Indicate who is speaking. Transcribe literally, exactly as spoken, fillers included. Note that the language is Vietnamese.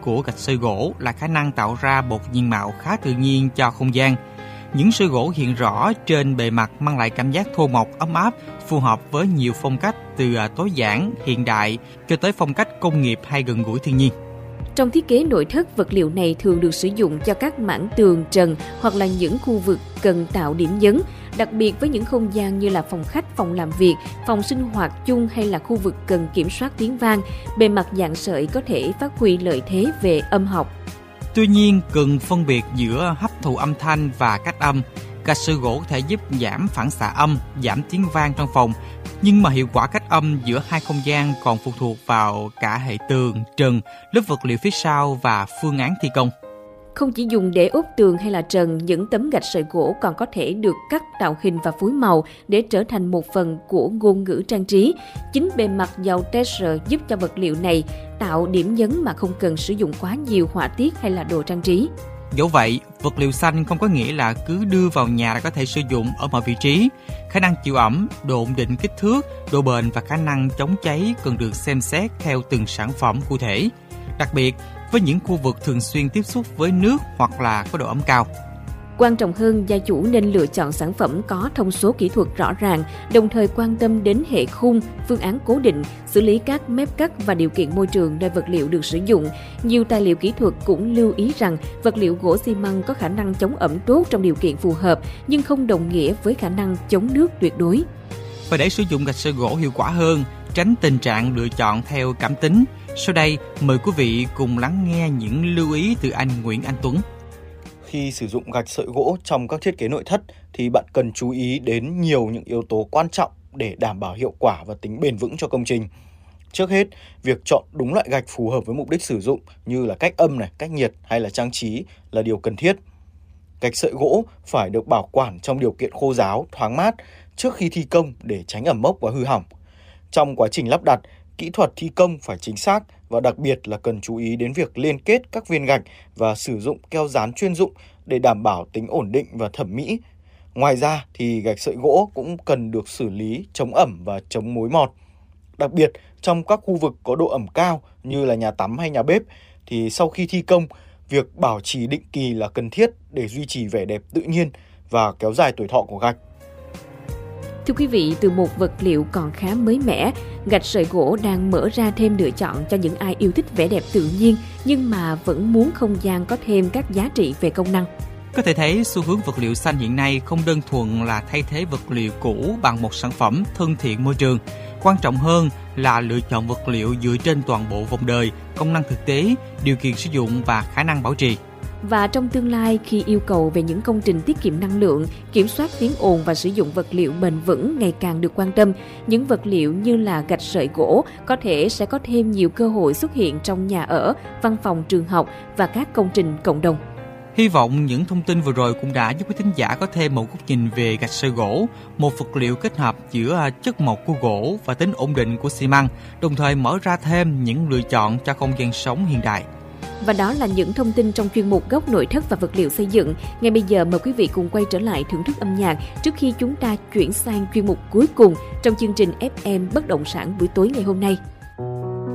Speaker 1: của gạch sợi gỗ là khả năng tạo ra một diện mạo khá tự nhiên cho không gian. Những sợi gỗ hiện rõ trên bề mặt mang lại cảm giác thô mộc, ấm áp, phù hợp với nhiều phong cách từ tối giản, hiện đại cho tới phong cách công nghiệp hay gần gũi thiên nhiên.
Speaker 2: Trong thiết kế nội thất, vật liệu này thường được sử dụng cho các mảng tường, trần hoặc là những khu vực cần tạo điểm nhấn, đặc biệt với những không gian như là phòng khách, phòng làm việc, phòng sinh hoạt chung hay là khu vực cần kiểm soát tiếng vang. Bề mặt dạng sợi có thể phát huy lợi thế về âm học.
Speaker 1: Tuy nhiên, cần phân biệt giữa hấp thụ âm thanh và cách âm. Gạch sợi gỗ có thể giúp giảm phản xạ âm, giảm tiếng vang trong phòng, nhưng mà hiệu quả cách âm giữa hai không gian còn phụ thuộc vào cả hệ tường, trần, lớp vật liệu phía sau và phương án thi công.
Speaker 2: Không chỉ dùng để ốp tường hay là trần, những tấm gạch sợi gỗ còn có thể được cắt tạo hình và phối màu để trở thành một phần của ngôn ngữ trang trí. Chính bề mặt giàu texture giúp cho vật liệu này tạo điểm nhấn mà không cần sử dụng quá nhiều họa tiết hay là đồ trang trí.
Speaker 1: Dẫu vậy, vật liệu xanh không có nghĩa là cứ đưa vào nhà là có thể sử dụng ở mọi vị trí. Khả năng chịu ẩm, độ ổn định kích thước, độ bền và khả năng chống cháy cần được xem xét theo từng sản phẩm cụ thể. Đặc biệt, với những khu vực thường xuyên tiếp xúc với nước hoặc là có độ ẩm cao.
Speaker 2: Quan trọng hơn, gia chủ nên lựa chọn sản phẩm có thông số kỹ thuật rõ ràng, đồng thời quan tâm đến hệ khung, phương án cố định, xử lý các mép cắt và điều kiện môi trường nơi vật liệu được sử dụng. Nhiều tài liệu kỹ thuật cũng lưu ý rằng vật liệu gỗ xi măng có khả năng chống ẩm tốt trong điều kiện phù hợp, nhưng không đồng nghĩa với khả năng chống nước tuyệt đối.
Speaker 1: Và để sử dụng gạch sợi gỗ hiệu quả hơn, tránh tình trạng lựa chọn theo cảm tính, sau đây mời quý vị cùng lắng nghe những lưu ý từ anh Nguyễn Anh Tuấn.
Speaker 3: Khi sử dụng gạch sợi gỗ trong các thiết kế nội thất thì bạn cần chú ý đến nhiều những yếu tố quan trọng để đảm bảo hiệu quả và tính bền vững cho công trình. Trước hết, việc chọn đúng loại gạch phù hợp với mục đích sử dụng như là cách âm này, cách nhiệt hay là trang trí là điều cần thiết. Gạch sợi gỗ phải được bảo quản trong điều kiện khô ráo, thoáng mát trước khi thi công để tránh ẩm mốc và hư hỏng. Trong quá trình lắp đặt, kỹ thuật thi công phải chính xác và đặc biệt là cần chú ý đến việc liên kết các viên gạch và sử dụng keo dán chuyên dụng để đảm bảo tính ổn định và thẩm mỹ. Ngoài ra thì gạch sợi gỗ cũng cần được xử lý chống ẩm và chống mối mọt. Đặc biệt trong các khu vực có độ ẩm cao như là nhà tắm hay nhà bếp thì sau khi thi công, việc bảo trì định kỳ là cần thiết để duy trì vẻ đẹp tự nhiên và kéo dài tuổi thọ của gạch.
Speaker 2: Thưa quý vị, từ một vật liệu còn khá mới mẻ, gạch sợi gỗ đang mở ra thêm lựa chọn cho những ai yêu thích vẻ đẹp tự nhiên nhưng mà vẫn muốn không gian có thêm các giá trị về công năng.
Speaker 1: Có thể thấy xu hướng vật liệu xanh hiện nay không đơn thuần là thay thế vật liệu cũ bằng một sản phẩm thân thiện môi trường. Quan trọng hơn là lựa chọn vật liệu dựa trên toàn bộ vòng đời, công năng thực tế, điều kiện sử dụng và khả năng bảo trì.
Speaker 2: Và trong tương lai, khi yêu cầu về những công trình tiết kiệm năng lượng, kiểm soát tiếng ồn và sử dụng vật liệu bền vững ngày càng được quan tâm, những vật liệu như là gạch sợi gỗ có thể sẽ có thêm nhiều cơ hội xuất hiện trong nhà ở, văn phòng, trường học và các công trình cộng đồng.
Speaker 1: Hy vọng những thông tin vừa rồi cũng đã giúp quý thính giả có thêm một góc nhìn về gạch sợi gỗ, một vật liệu kết hợp giữa chất mộc của gỗ và tính ổn định của xi măng, đồng thời mở ra thêm những lựa chọn cho không gian sống hiện đại.
Speaker 2: Và đó là những thông tin trong chuyên mục Góc nội thất và vật liệu xây dựng. Ngay bây giờ mời quý vị cùng quay trở lại thưởng thức âm nhạc trước khi chúng ta chuyển sang chuyên mục cuối cùng trong chương trình ép em Bất động sản buổi tối ngày hôm nay.